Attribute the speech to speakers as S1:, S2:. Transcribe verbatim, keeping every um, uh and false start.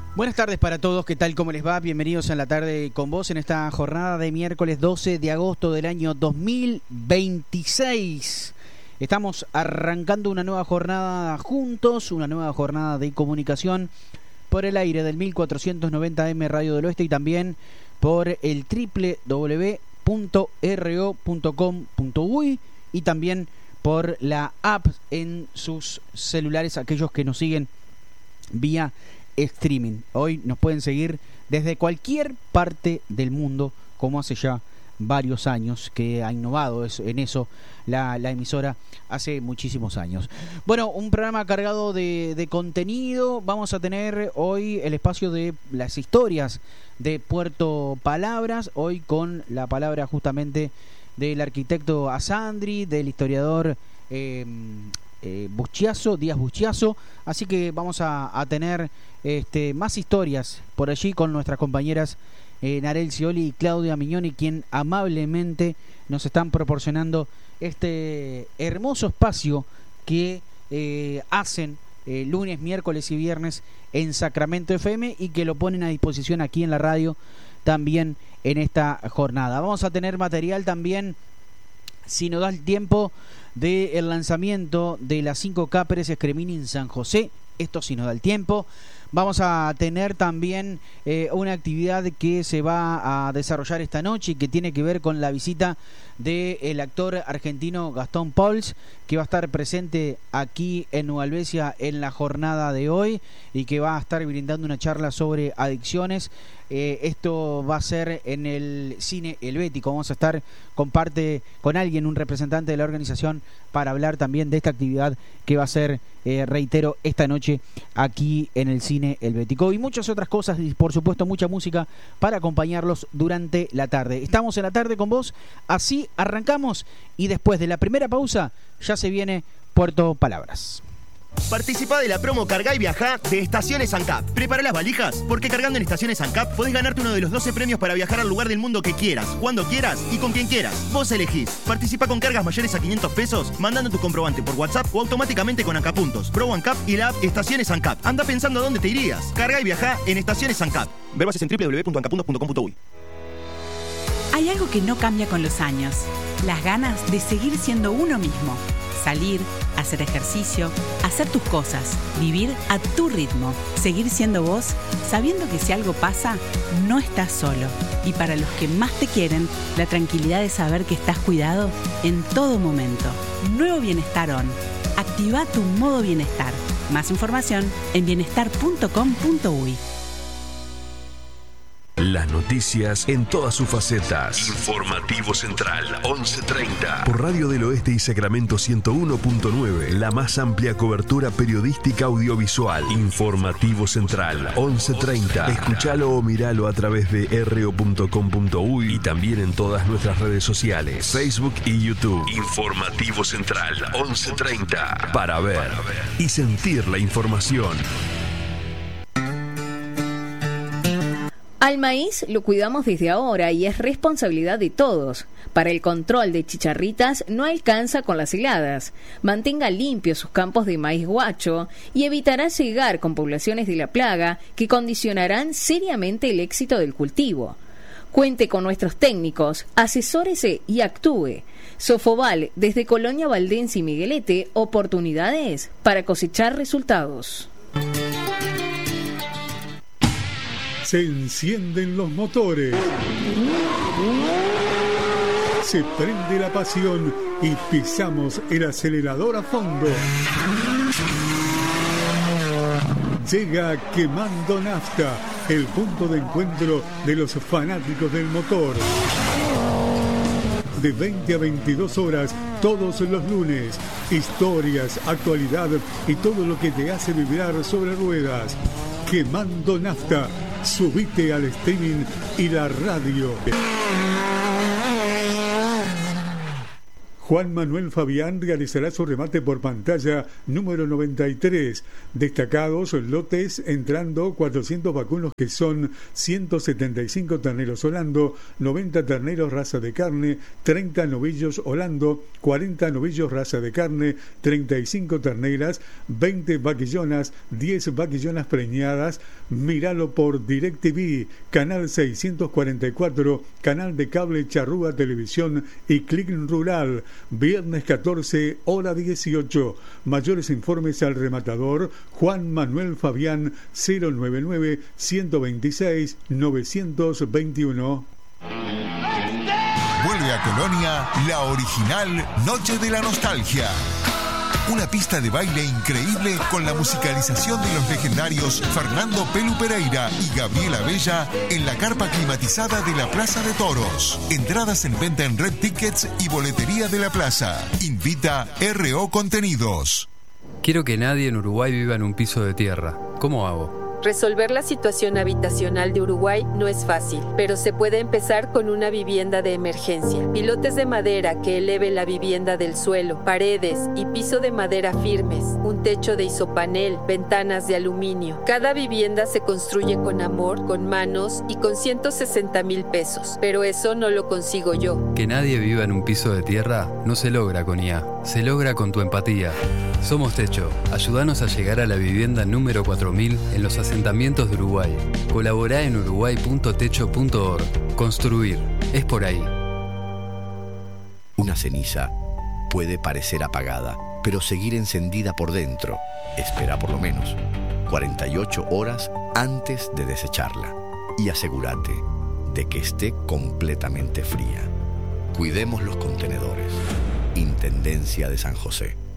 S1: Buenas tardes para todos, ¿qué tal? ¿Cómo les va? Bienvenidos a La Tarde con Vos en esta jornada de miércoles doce de agosto del año dos mil veintiséis. Estamos arrancando una nueva jornada juntos, una nueva jornada de comunicación por el aire del mil cuatrocientos noventa eme Radio del Oeste y también por el doble u doble u doble u punto r o punto com punto u y y también por la app en sus celulares, aquellos que nos siguen vía streaming. Hoy nos pueden seguir desde cualquier parte del mundo, como hace ya varios años que ha innovado en eso la, la emisora, hace muchísimos años. Bueno, un programa cargado de, de contenido. Vamos a tener hoy el espacio de las historias de Puerto Palabras, hoy con la palabra justamente del arquitecto Asandri, del historiador eh, eh, Bucchiaso, Díaz Bucchiaso. Así que vamos a, a tener este, más historias por allí con nuestras compañeras eh, Narel Scioli y Claudia Mignoni, quien amablemente nos están proporcionando este hermoso espacio que eh, hacen eh, lunes, miércoles y viernes en Sacramento F M y que lo ponen a disposición aquí en la radio también en esta jornada. Vamos a tener material también, si nos da el tiempo, del lanzamiento de las cinco K Pérez Escremini en San José. Esto si nos da el tiempo. Vamos a tener también eh, una actividad que se va a desarrollar esta noche y que tiene que ver con la visita del actor argentino Gastón Pauls, que va a estar presente aquí en Nueva Helvecia en la jornada de hoy y que va a estar brindando una charla sobre adicciones. Eh, esto va a ser en el Cine Helvético. Vamos a estar con parte, con alguien, un representante de la organización, para hablar también de esta actividad que va a ser, eh, reitero, esta noche aquí en el Cine Helvético. Y muchas otras cosas y por supuesto mucha música para acompañarlos durante la tarde. Estamos en La Tarde con Vos, así arrancamos y después de la primera pausa ya se viene Puerto Palabras.
S2: Participa de la promo Cargá y Viajá de Estaciones ANCAP. Prepara las valijas, porque cargando en Estaciones ANCAP podés ganarte uno de los doce premios para viajar al lugar del mundo que quieras, cuando quieras y con quien quieras. Vos elegís. Participa con cargas mayores a quinientos pesos, mandando tu comprobante por WhatsApp o automáticamente con ANCAP Puntos, Pro ANCAP y la app Estaciones ANCAP. Anda pensando a dónde te irías. Cargá y Viajá en Estaciones ANCAP. Ver bases en doble u doble u doble u punto ancapuntos punto com punto u y.
S3: Hay algo que no cambia con los años: las ganas de seguir siendo uno mismo. Salir, hacer ejercicio, hacer tus cosas, vivir a tu ritmo, seguir siendo vos, sabiendo que si algo pasa, no estás solo. Y para los que más te quieren, la tranquilidad de saber que estás cuidado en todo momento. Nuevo Bienestar On. Activa tu modo bienestar. Más información en bienestar punto com punto u y.
S4: Las noticias en todas sus facetas. Informativo Central, once treinta. Por Radio del Oeste y Sacramento ciento uno punto nueve. La más amplia cobertura periodística audiovisual. Informativo Central, once treinta. Escuchalo o miralo a través de r o punto com punto u y y también en todas nuestras redes sociales, Facebook y YouTube. Informativo Central, once treinta. Para ver, Para ver. y sentir la información.
S5: Al maíz lo cuidamos desde ahora y es responsabilidad de todos. Para el control de chicharritas no alcanza con las heladas. Mantenga limpios sus campos de maíz guacho y evitará llegar con poblaciones de la plaga que condicionarán seriamente el éxito del cultivo. Cuente con nuestros técnicos, asesórese y actúe. Sofoval, desde Colonia Valdense y Miguelete, oportunidades para cosechar resultados.
S6: Se encienden los motores, se prende la pasión y pisamos el acelerador a fondo. Llega Quemando Nafta, el punto de encuentro de los fanáticos del motor. De veinte a veintidós horas, todos los lunes. Historias, actualidad y todo lo que te hace vibrar sobre ruedas. Quemando Nafta. Subite al streaming y la radio. Juan Manuel Fabián realizará su remate por pantalla número noventa y tres. Destacados lotes entrando cuatrocientos vacunos que son ciento setenta y cinco terneros holando, noventa terneros raza de carne, treinta novillos holando, cuarenta novillos raza de carne, treinta y cinco terneras, veinte vaquillonas, diez vaquillonas preñadas. Míralo por DirecTV, canal seiscientos cuarenta y cuatro, canal de cable Charrúa Televisión y Click Rural. Viernes catorce, hora dieciocho. Mayores informes al rematador Juan Manuel Fabián cero noventa y nueve, ciento veintiséis, novecientos veintiuno.
S7: Vuelve a Colonia la original Noche de la Nostalgia. Una pista de baile increíble con la musicalización de los legendarios Fernando Pelu Pereira y Gabriela Bella en la carpa climatizada de la Plaza de Toros. Entradas en venta en Red Tickets y boletería de la plaza. Invita R O Contenidos.
S8: Quiero que nadie en Uruguay viva en un piso de tierra. ¿Cómo hago?
S9: Resolver la situación habitacional de Uruguay no es fácil, pero se puede empezar con una vivienda de emergencia. Pilotes de madera que eleve la vivienda del suelo, paredes y piso de madera firmes, un techo de isopanel, ventanas de aluminio. Cada vivienda se construye con amor, con manos y con ciento sesenta mil pesos, pero eso no lo consigo yo.
S8: Que nadie viva en un piso de tierra no se logra con I A, se logra con tu empatía. Somos Techo, ayúdanos a llegar a la vivienda número cuatro mil en los asentamientos de Uruguay. Colaborá en uruguay punto techo punto org. Construir, es por ahí.
S10: Una ceniza puede parecer apagada, pero seguir encendida por dentro. Espera por lo menos cuarenta y ocho horas antes de desecharla y asegúrate de que esté completamente fría. Cuidemos los contenedores. Intendencia de San José.